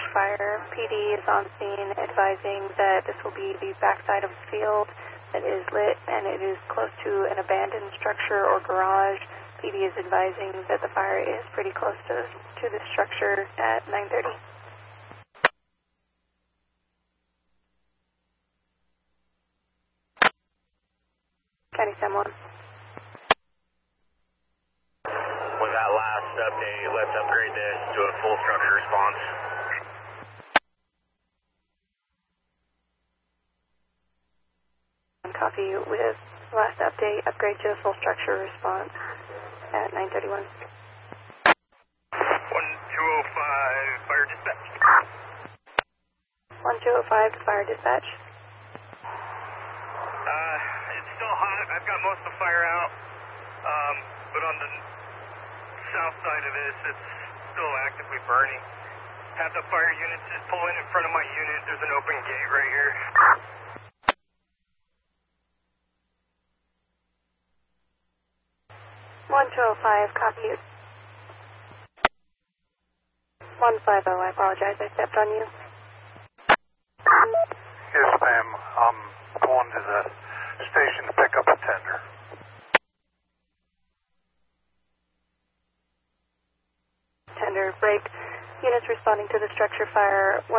fire. PD is on scene advising that this will be the backside of the field that is lit and it is close to an abandoned structure or garage. PD is advising that the fire is pretty close to the structure at 9:30. County Sam 1. With that last update, let's upgrade this to a full structure response. Copy with last update, upgrade to a full structure response at 9:31. 1205, fire dispatch. 1205 to fire dispatch. It's still hot. I've got most of the fire out, but on the south side of this, it's still actively burning. Have the fire units just pull in front of my unit. There's an open gate right here. 1205, copy. 150, I apologize, I stepped on you. Yes, ma'am. I'm going to the station to pick up a tender. Tender break. Units responding to the structure fire.